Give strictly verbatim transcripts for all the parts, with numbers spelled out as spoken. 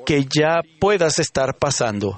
que ya puedas estar pasando.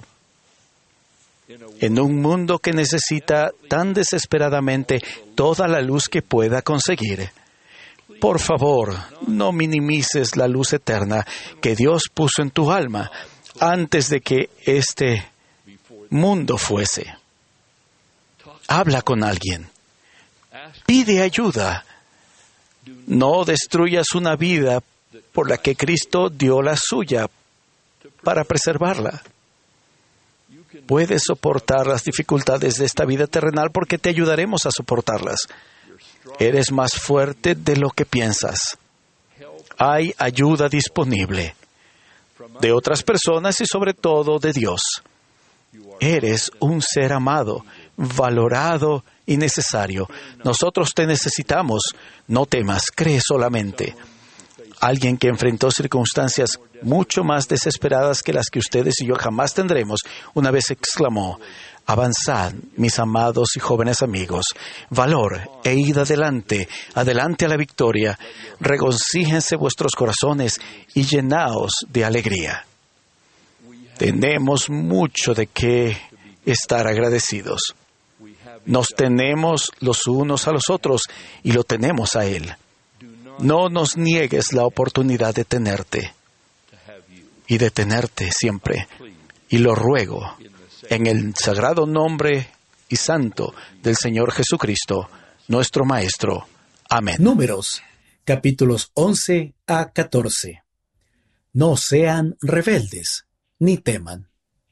En un mundo que necesita tan desesperadamente toda la luz que pueda conseguir. Por favor, no minimices la luz eterna que Dios puso en tu alma antes de que este mundo fuese. Habla con alguien. Pide ayuda. No destruyas una vida por la que Cristo dio la suya para preservarla. Puedes soportar las dificultades de esta vida terrenal porque te ayudaremos a soportarlas. Eres más fuerte de lo que piensas. Hay ayuda disponible de otras personas y sobre todo de Dios. Eres un ser amado, valorado y necesario. Nosotros te necesitamos. No temas, cree solamente. Alguien que enfrentó circunstancias mucho más desesperadas que las que ustedes y yo jamás tendremos, una vez exclamó: avanzad, mis amados y jóvenes amigos, valor e id adelante, adelante a la victoria, regocíjense vuestros corazones y llenaos de alegría. Tenemos mucho de qué estar agradecidos. Nos tenemos los unos a los otros y lo tenemos a Él. No nos niegues la oportunidad de tenerte y de tenerte siempre. Y lo ruego en el sagrado nombre y santo del Señor Jesucristo, nuestro Maestro. Amén. Números, capítulos once a catorce. No sean rebeldes, ni teman.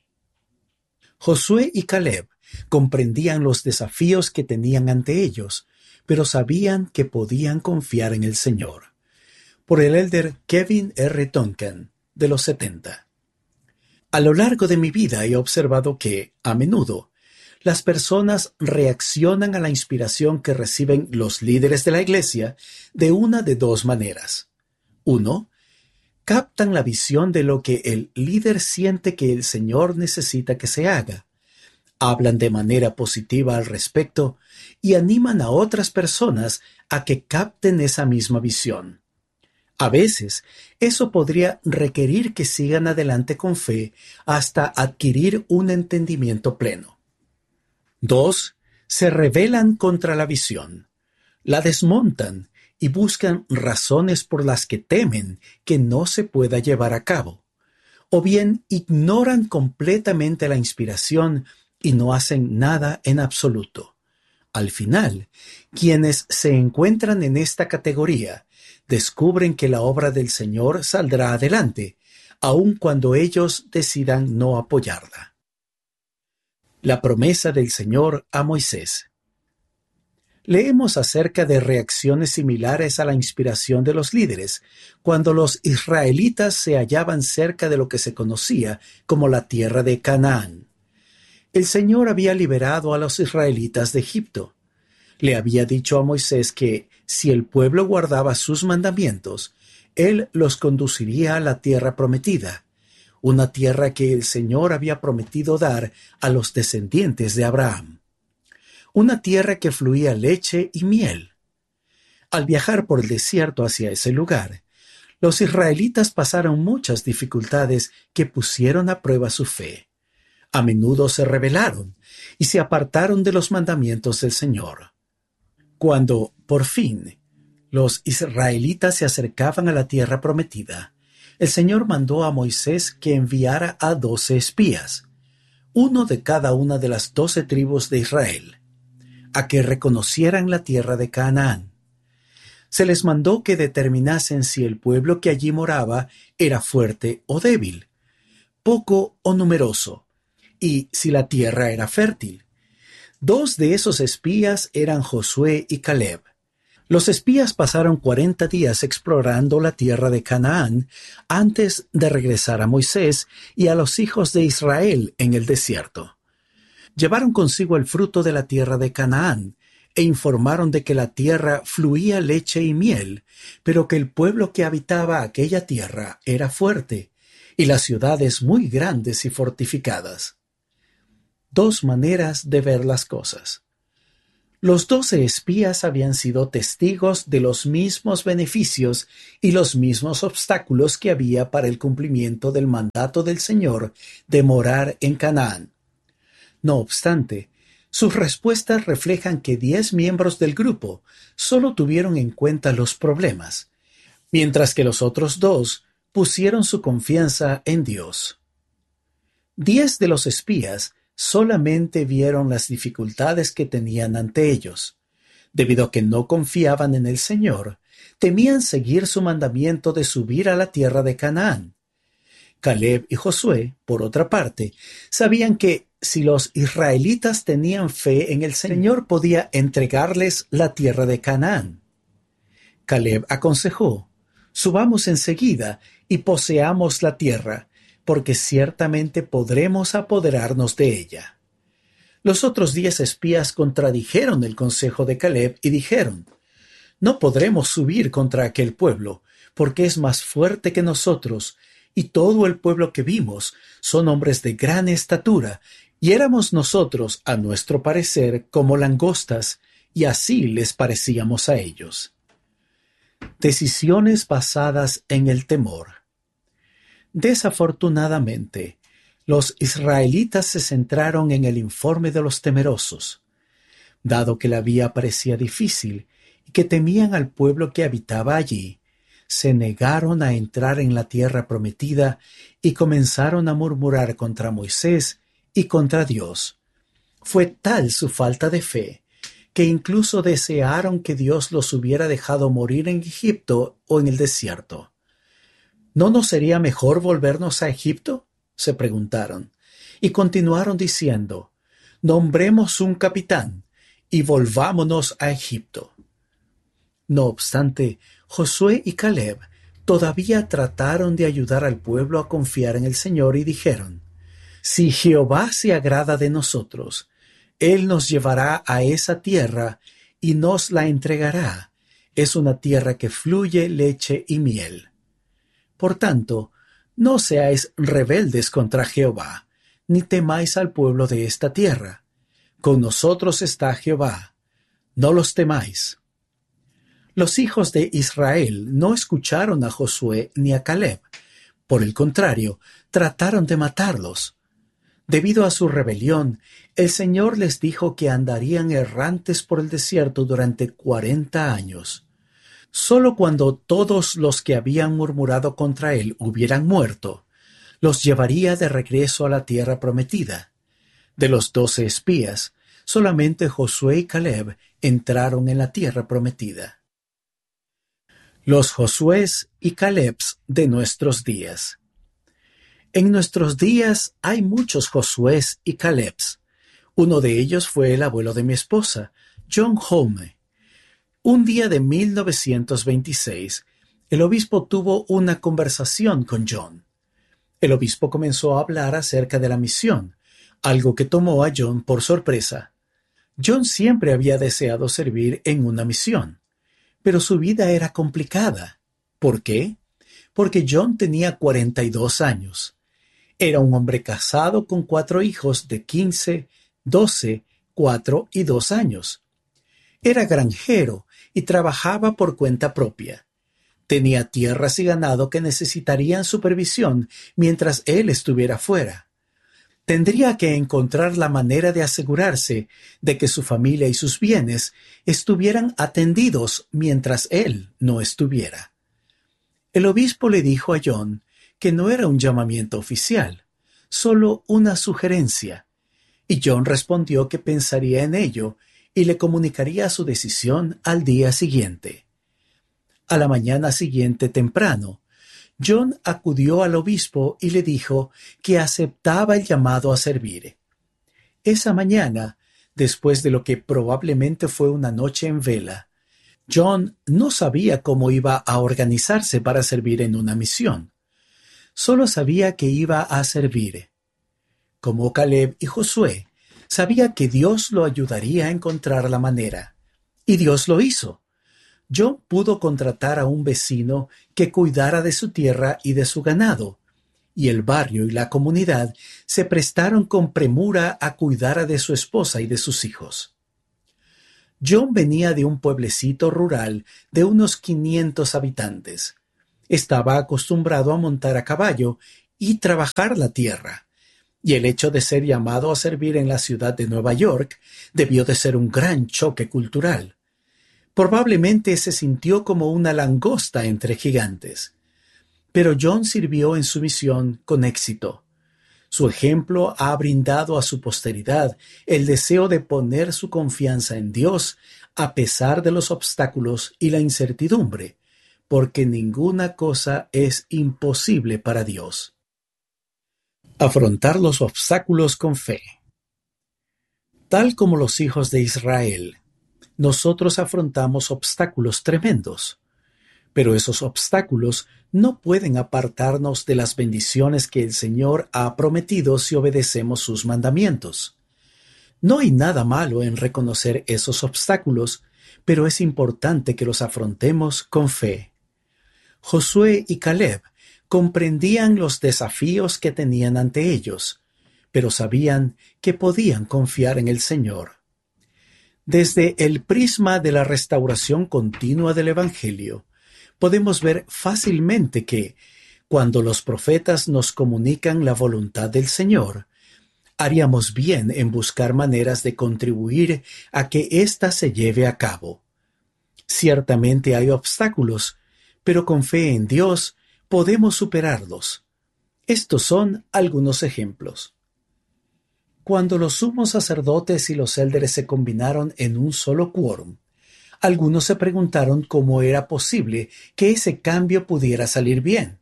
Josué y Caleb comprendían los desafíos que tenían ante ellos, pero sabían que podían confiar en el Señor. Por el elder Kevin R. Duncan, de los setenta. A lo largo de mi vida he observado que, a menudo, las personas reaccionan a la inspiración que reciben los líderes de la Iglesia de una de dos maneras. Uno, captan la visión de lo que el líder siente que el Señor necesita que se haga. Hablan de manera positiva al respecto y animan a otras personas a que capten esa misma visión. A veces, eso podría requerir que sigan adelante con fe hasta adquirir un entendimiento pleno. Dos, se rebelan contra la visión, la desmontan y buscan razones por las que temen que no se pueda llevar a cabo, o bien ignoran completamente la inspiración y no hacen nada en absoluto. Al final, quienes se encuentran en esta categoría descubren que la obra del Señor saldrá adelante, aun cuando ellos decidan no apoyarla. La promesa del Señor a Moisés. Leemos acerca de reacciones similares a la inspiración de los líderes, cuando los israelitas se hallaban cerca de lo que se conocía como la tierra de Canaán. El Señor había liberado a los israelitas de Egipto. Le había dicho a Moisés que, si el pueblo guardaba sus mandamientos, Él los conduciría a la tierra prometida, una tierra que el Señor había prometido dar a los descendientes de Abraham. Una tierra que fluía leche y miel. Al viajar por el desierto hacia ese lugar, los israelitas pasaron muchas dificultades que pusieron a prueba su fe. A menudo se rebelaron y se apartaron de los mandamientos del Señor. Cuando, por fin, los israelitas se acercaban a la tierra prometida, el Señor mandó a Moisés que enviara a doce espías, uno de cada una de las doce tribus de Israel, a que reconocieran la tierra de Canaán. Se les mandó que determinasen si el pueblo que allí moraba era fuerte o débil, poco o numeroso, y si la tierra era fértil. Dos de esos espías eran Josué y Caleb. Los espías pasaron cuarenta días explorando la tierra de Canaán antes de regresar a Moisés y a los hijos de Israel en el desierto. Llevaron consigo el fruto de la tierra de Canaán e informaron de que la tierra fluía leche y miel, pero que el pueblo que habitaba aquella tierra era fuerte y las ciudades muy grandes y fortificadas. Dos maneras de ver las cosas. Los doce espías habían sido testigos de los mismos beneficios y los mismos obstáculos que había para el cumplimiento del mandato del Señor de morar en Canaán. No obstante, sus respuestas reflejan que diez miembros del grupo solo tuvieron en cuenta los problemas, mientras que los otros dos pusieron su confianza en Dios. Diez de los espías solamente vieron las dificultades que tenían ante ellos. Debido a que no confiaban en el Señor, temían seguir su mandamiento de subir a la tierra de Canaán. Caleb y Josué, por otra parte, sabían que si los israelitas tenían fe en el Señor, podía entregarles la tierra de Canaán. Caleb aconsejó: subamos enseguida y poseamos la tierra, porque ciertamente podremos apoderarnos de ella. Los otros diez espías contradijeron el consejo de Caleb y dijeron: no podremos subir contra aquel pueblo, porque es más fuerte que nosotros, y todo el pueblo que vimos son hombres de gran estatura, y éramos nosotros, a nuestro parecer, como langostas, y así les parecíamos a ellos. Decisiones basadas en el temor. Desafortunadamente, los israelitas se centraron en el informe de los temerosos. Dado que la vía parecía difícil y que temían al pueblo que habitaba allí, se negaron a entrar en la tierra prometida y comenzaron a murmurar contra Moisés y contra Dios. Fue tal su falta de fe que incluso desearon que Dios los hubiera dejado morir en Egipto o en el desierto. ¿No nos sería mejor volvernos a Egipto?, se preguntaron, y continuaron diciendo: nombremos un capitán y volvámonos a Egipto. No obstante, Josué y Caleb todavía trataron de ayudar al pueblo a confiar en el Señor y dijeron: si Jehová se agrada de nosotros, Él nos llevará a esa tierra y nos la entregará. Es una tierra que fluye leche y miel. Por tanto, no seáis rebeldes contra Jehová, ni temáis al pueblo de esta tierra. Con nosotros está Jehová. No los temáis. Los hijos de Israel no escucharon a Josué ni a Caleb. Por el contrario, trataron de matarlos. Debido a su rebelión, el Señor les dijo que andarían errantes por el desierto durante cuarenta años. Solo cuando todos los que habían murmurado contra él hubieran muerto, los llevaría de regreso a la tierra prometida. De los doce espías, solamente Josué y Caleb entraron en la tierra prometida. Los Josués y Calebs de nuestros días. En nuestros días hay muchos Josués y Calebs. Uno de ellos fue el abuelo de mi esposa, John Home. Un día de mil novecientos veintiséis, el obispo tuvo una conversación con John. El obispo comenzó a hablar acerca de la misión, algo que tomó a John por sorpresa. John siempre había deseado servir en una misión, pero su vida era complicada. ¿Por qué? Porque John tenía cuarenta y dos años. Era un hombre casado con cuatro hijos de quince, doce, cuatro y dos años. Era granjero y trabajaba por cuenta propia. Tenía tierras y ganado que necesitarían supervisión mientras él estuviera fuera. Tendría que encontrar la manera de asegurarse de que su familia y sus bienes estuvieran atendidos mientras él no estuviera. El obispo le dijo a John que no era un llamamiento oficial, solo una sugerencia, y John respondió que pensaría en ello y le comunicaría su decisión al día siguiente. A la mañana siguiente temprano, John acudió al obispo y le dijo que aceptaba el llamado a servir. Esa mañana, después de lo que probablemente fue una noche en vela, John no sabía cómo iba a organizarse para servir en una misión. Solo sabía que iba a servir. Como Caleb y Josué, sabía que Dios lo ayudaría a encontrar la manera. Y Dios lo hizo. John pudo contratar a un vecino que cuidara de su tierra y de su ganado, y el barrio y la comunidad se prestaron con premura a cuidar de su esposa y de sus hijos. John venía de un pueblecito rural de unos quinientos habitantes. Estaba acostumbrado a montar a caballo y trabajar la tierra, y el hecho de ser llamado a servir en la ciudad de Nueva York debió de ser un gran choque cultural. Probablemente se sintió como una langosta entre gigantes. Pero John sirvió en su misión con éxito. Su ejemplo ha brindado a su posteridad el deseo de poner su confianza en Dios a pesar de los obstáculos y la incertidumbre, porque ninguna cosa es imposible para Dios. Afrontar los obstáculos con fe. Tal como los hijos de Israel, nosotros afrontamos obstáculos tremendos, pero esos obstáculos no pueden apartarnos de las bendiciones que el Señor ha prometido si obedecemos sus mandamientos. No hay nada malo en reconocer esos obstáculos, pero es importante que los afrontemos con fe. Josué y Caleb comprendían los desafíos que tenían ante ellos, pero sabían que podían confiar en el Señor. Desde el prisma de la restauración continua del Evangelio, podemos ver fácilmente que, cuando los profetas nos comunican la voluntad del Señor, haríamos bien en buscar maneras de contribuir a que ésta se lleve a cabo. Ciertamente hay obstáculos, pero con fe en Dios podemos superarlos. Estos son algunos ejemplos. Cuando los sumos sacerdotes y los élderes se combinaron en un solo quórum, algunos se preguntaron cómo era posible que ese cambio pudiera salir bien.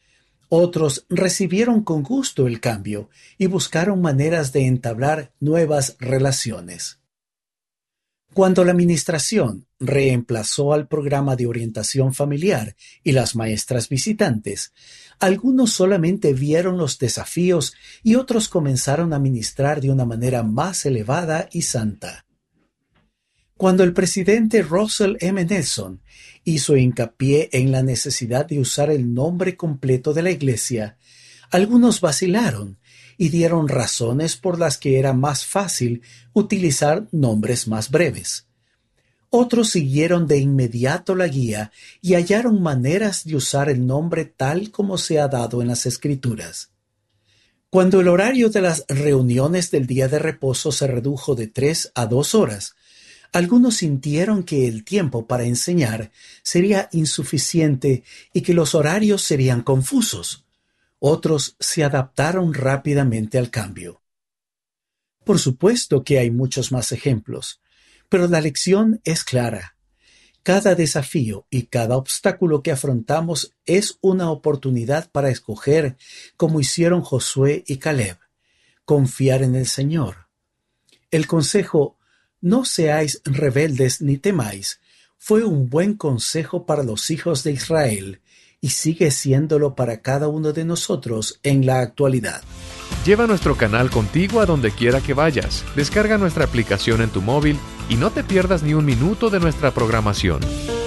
Otros recibieron con gusto el cambio y buscaron maneras de entablar nuevas relaciones. Cuando la administración reemplazó al programa de orientación familiar y las maestras visitantes, algunos solamente vieron los desafíos y otros comenzaron a ministrar de una manera más elevada y santa. Cuando el presidente Russell M. Nelson hizo hincapié en la necesidad de usar el nombre completo de la Iglesia, algunos vacilaron y dieron razones por las que era más fácil utilizar nombres más breves. Otros siguieron de inmediato la guía y hallaron maneras de usar el nombre tal como se ha dado en las Escrituras. Cuando el horario de las reuniones del día de reposo se redujo de tres a dos horas, algunos sintieron que el tiempo para enseñar sería insuficiente y que los horarios serían confusos. Otros se adaptaron rápidamente al cambio. Por supuesto que hay muchos más ejemplos, pero la lección es clara. Cada desafío y cada obstáculo que afrontamos es una oportunidad para escoger, como hicieron Josué y Caleb, confiar en el Señor. El consejo «No seáis rebeldes ni temáis» fue un buen consejo para los hijos de Israel y sigue siéndolo para cada uno de nosotros en la actualidad. Lleva nuestro canal contigo a donde quiera que vayas. Descarga nuestra aplicación en tu móvil y no te pierdas ni un minuto de nuestra programación.